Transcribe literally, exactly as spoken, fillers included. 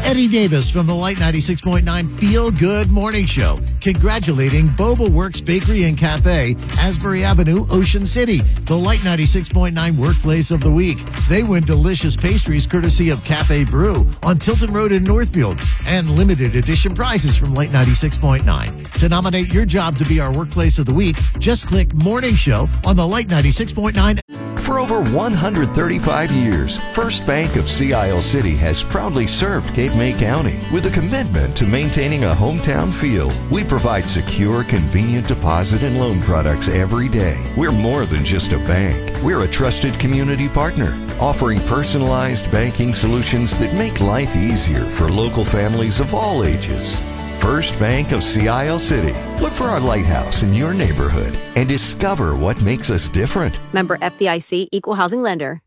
Eddie Davis from the Light ninety-six point nine Feel Good Morning Show, congratulating Boba Works Bakery and Cafe, Asbury Avenue, Ocean City, the Light ninety-six point nine Workplace of the Week. They win delicious pastries courtesy of Cafe Brew on Tilton Road in Northfield and limited edition prizes from Light ninety-six point nine. To nominate your job to be our Workplace of the Week, just click Morning Show on the Light ninety-six point nine. For over one hundred thirty-five years, First Bank of Sea Isle City has proudly served Cape May County with a commitment to maintaining a hometown feel. We provide secure, convenient deposit and loan products every day. We're more than just a bank. We're a trusted community partner, offering personalized banking solutions that make life easier for local families of all ages. First Bank of Sea Isle City. Look for our lighthouse in your neighborhood and discover what makes us different. Member F D I C, Equal Housing Lender.